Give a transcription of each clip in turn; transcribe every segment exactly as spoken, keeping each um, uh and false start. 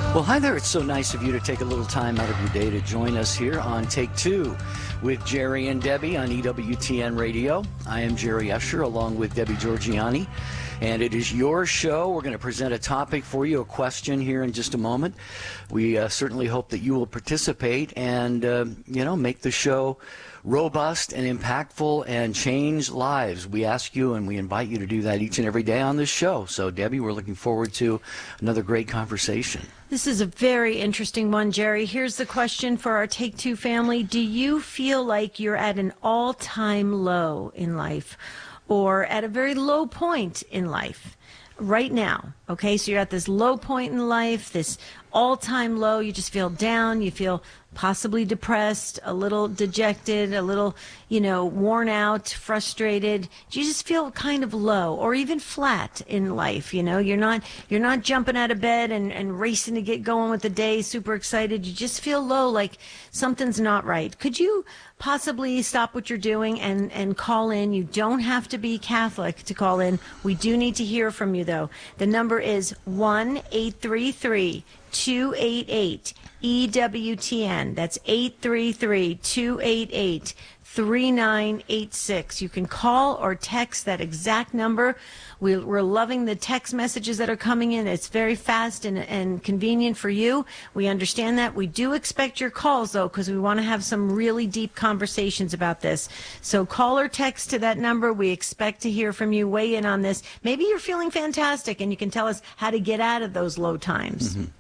Well, hi there. It's so nice of you to take a little time out of your day to join us here on Take Two with Jerry and Debbie on E W T N Radio. I am Jerry Usher along with Debbie Georgiani, and it is your show. We're going to present a topic for you, a question here in just a moment. We uh, certainly hope that you will participate and, uh, you know, make the show robust and impactful and change lives. We ask you and we invite you to do that each and every day on this show. So, Debbie, we're looking forward to another great conversation. This is a very interesting one, Jerry. Here's the question for our Take Two family. Do you feel like you're at an all-time low in life or at a very low point in life right now? Okay, so you're at this low point in life, this all-time low. You just feel down. You feel possibly depressed, a little dejected, a little, you know, worn out, frustrated. You just feel kind of low or even flat in life. You know, you're not, you're not jumping out of bed and, and racing to get going with the day, super excited. You just feel low, like something's not right. Could you possibly stop what you're doing and, and call in? You don't have to be Catholic to call in. We do need to hear from you, though. The number is one eight three three, two eight eight, E W T N. That's eight three three, two eight eight, three nine eight six. You can call or text that exact number. We, we're loving the text messages that are coming in. It's very fast and, and convenient for you. We understand that. We do expect your calls, though, because we want to have some really deep conversations about this. So call or text to that number. We expect to hear from you. Weigh in on this. Maybe you're feeling fantastic and you can tell us how to get out of those low times. Mm-hmm.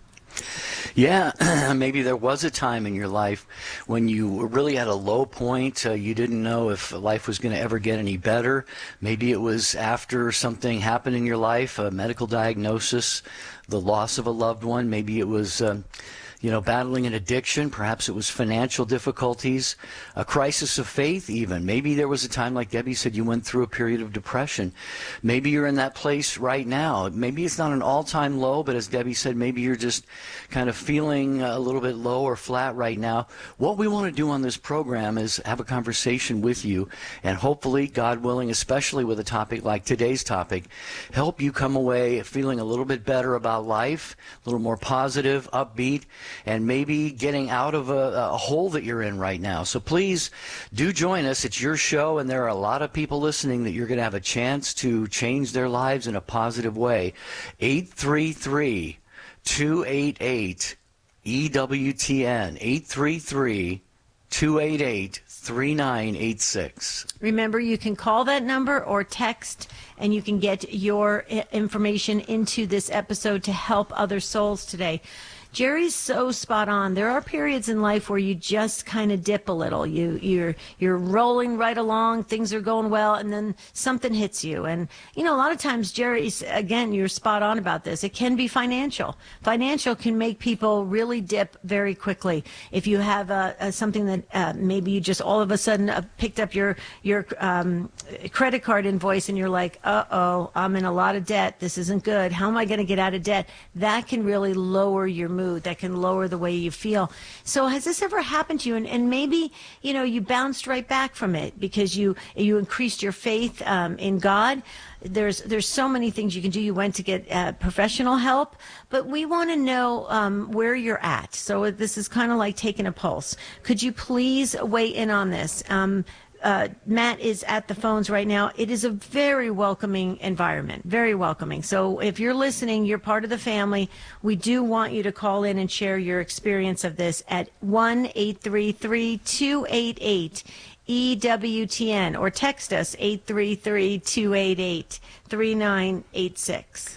Yeah, maybe there was a time in your life when you were really at a low point. Uh, you didn't know if life was going to ever get any better. Maybe it was after something happened in your life, a medical diagnosis, the loss of a loved one. Maybe it was um, you know, battling an addiction. Perhaps it was financial difficulties, a crisis of faith even. Maybe there was a time, like Debbie said, you went through a period of depression. Maybe you're in that place right now. Maybe it's not an all-time low, but as Debbie said, maybe you're just kind of feeling a little bit low or flat right now. What we want to do on this program is have a conversation with you and hopefully, God willing, especially with a topic like today's topic, help you come away feeling a little bit better about life, a little more positive, upbeat, and maybe getting out of a, a hole that you're in right now. So please do join us. It's your show, and there are a lot of people listening that you're going to have a chance to change their lives in a positive way. eight three three, two eight eight, E W T N, eight three three, two eight eight, three nine eight six. Remember, you can call that number or text, and you can get your information into this episode to help other souls today. Jerry's so spot on. There are periods in life where you just kind of dip a little. You, you're you're rolling right along, things are going well, and then something hits you. And, you know, a lot of times, Jerry's, again, you're spot on about this. It can be financial. Financial can make people really dip very quickly. If you have uh, uh, something that uh, maybe you just all of a sudden uh, picked up your, your um, credit card invoice and you're like, uh-oh, I'm in a lot of debt. This isn't good. How am I going to get out of debt? That can really lower your mood. That can lower the way you feel. So has this ever happened to you? And, and maybe, you know, you bounced right back from it because you you increased your faith um, in God. There's there's so many things you can do. You went to get uh, professional help, but we want to know um, where you're at. So this is kind of like taking a pulse. Could you please weigh in on this? Um, Uh, Matt is at the phones right now. It is a very welcoming environment, very welcoming. So if you're listening, you're part of the family. We do want you to call in and share your experience of this at one eight three three, two eight eight, E W T N or text us eight three three, two eight eight, three nine eight six.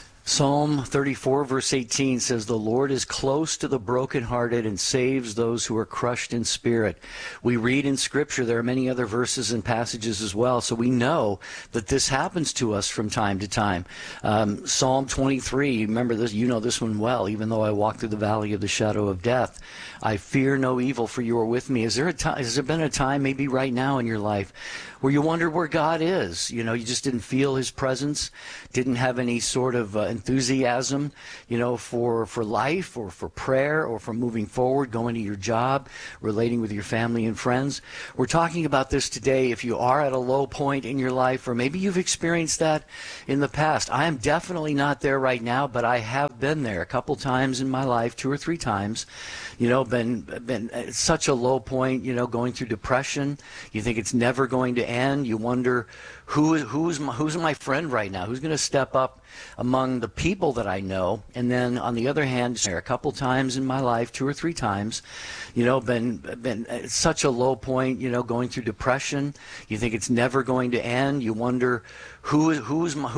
Psalm thirty-four, verse eighteen says, "The Lord is close to the brokenhearted and saves those who are crushed in spirit." We read in Scripture, there are many other verses and passages as well, so we know that this happens to us from time to time. Um, Psalm twenty-three, remember this, you know this one well, "Even though I walk through the valley of the shadow of death, I fear no evil, for you are with me." Is there a time, has there been a time, maybe right now in your life, where you wonder where God is. You know, you just didn't feel his presence, didn't have any sort of uh, enthusiasm, you know, for, for life or for prayer or for moving forward, going to your job, relating with your family and friends. We're talking about this today if you are at a low point in your life, or maybe you've experienced that in the past. I am definitely not there right now, but I have been there a couple times in my life, two or three times, you know, been, been at such a low point, you know, going through depression. You think it's never going to end. You wonder who who's my, who's my friend right now? Who's going to step up among the people that I know? And then on the other hand, a couple times in my life, two or three times, you know, been been at such a low point, you know, going through depression. You think it's never going to end. You wonder who who's my